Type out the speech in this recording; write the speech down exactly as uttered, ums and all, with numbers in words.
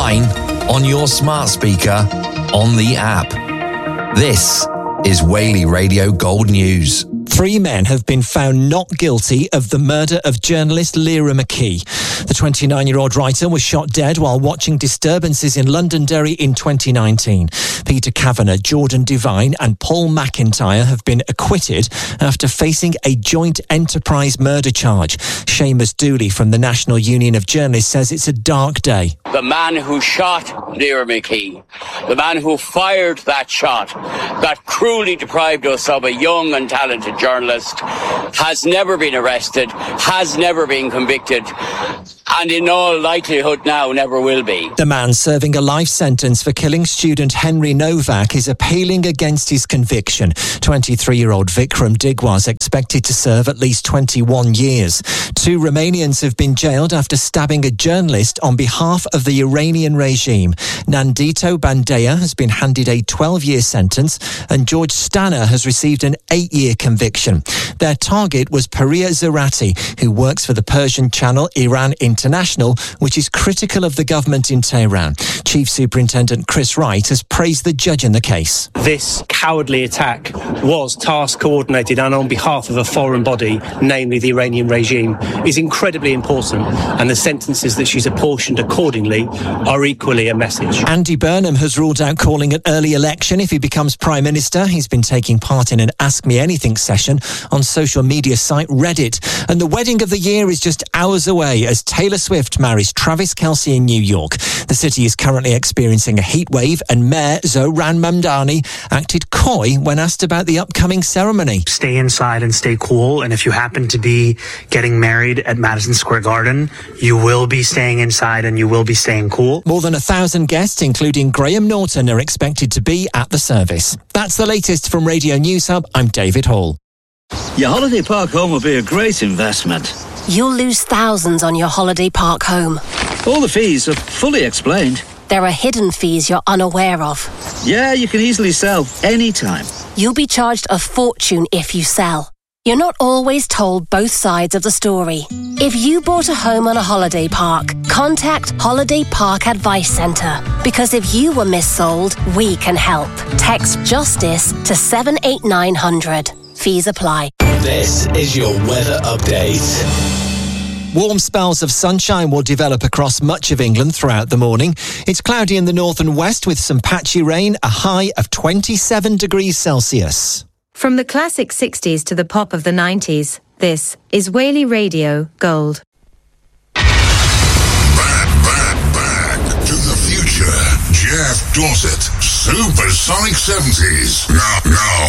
online, on your smart speaker, on the app. This is Whaley Radio Gold News. Three men have been found not guilty of the murder of journalist Lyra McKee. The twenty-nine-year-old writer was shot dead while watching disturbances in Londonderry in twenty nineteen. Peter Kavanagh, Jordan Devine and Paul McIntyre have been acquitted after facing a joint enterprise murder charge. Seamus Dooley from the National Union of Journalists says it's a dark day. The man who shot Lyra McKee, the man who fired that shot, that cruelly deprived us of a young and talented journalist, has never been arrested, has never been convicted, and in all likelihood now never will be. The man serving a life sentence for killing student Henry Novak is appealing against his conviction. twenty-three-year-old Vikram Digwa is expected to serve at least twenty-one years. Two Romanians have been jailed after stabbing a journalist on behalf of the Iranian regime. Nandito Bandeya has been handed a twelve-year sentence and George Stanner has received an eight-year conviction. Their target was Paria Zarati, who works for the Persian channel Iran International, which is critical of the government in Tehran. Chief Superintendent Chris Wright has praised the judge in the case. This cowardly attack was task coordinated and on behalf of a foreign body, namely the Iranian regime, is incredibly important, and the sentences that she's apportioned accordingly are equally a message. Andy Burnham has ruled out calling an early election if he becomes Prime Minister. He's been taking part in an Ask Me Anything session on social media site Reddit. And the wedding of the year is just hours away as Taylor Swift marries Travis Kelce in New York. The city is currently experiencing a heat wave and Mayor Zohran Mamdani acted coy when asked about the upcoming ceremony. Stay inside and stay cool, and if you happen to be getting married at Madison Square Garden, you will be staying inside and you will be staying cool. More than a thousand guests, including Graham Norton, are expected to be at the service. That's the latest from Radio News Hub. I'm David Hall. Your holiday park home will be a great investment. You'll lose thousands on your holiday park home. All the fees are fully explained. There are hidden fees you're unaware of. Yeah, you can easily sell anytime. You'll be charged a fortune if you sell. You're not always told both sides of the story. If you bought a home on a holiday park, contact Holiday Park Advice Centre. Because if you were missold, we can help. Text JUSTICE to seven eight nine hundred. Fees apply. This is your weather update. Warm spells of sunshine will develop across much of England throughout the morning. It's cloudy in the north and west with some patchy rain, a high of twenty-seven degrees Celsius. From the classic sixties to the pop of the nineties, this is Whaley Radio Gold. Back, back, back to the future. Jeff Dorset, Supersonic seventies. Now, now.